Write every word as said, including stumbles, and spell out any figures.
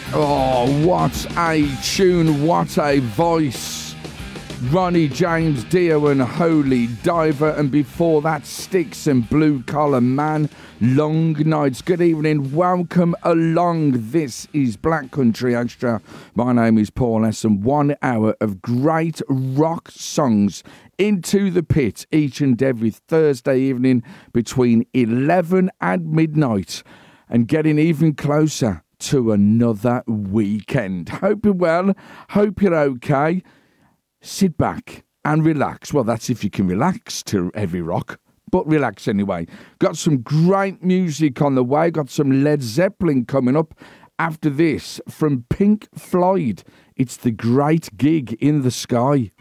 Oh, what a tune, what a voice. Ronnie James Dio and Holy Diver, and before that, Styx and Blue Collar Man, Long Nights. Good evening, welcome along. This is Black Country Extra. My name is Paul S, and one hour of great rock songs into the pit each and every Thursday evening between eleven and midnight, and getting even closer to another weekend. Hope you're well, hope you're okay. Sit back and relax. Well, that's if you can relax to heavy rock, but relax anyway. Got some great music on the way. Got some Led Zeppelin coming up after this from Pink Floyd. It's The Great Gig in the Sky.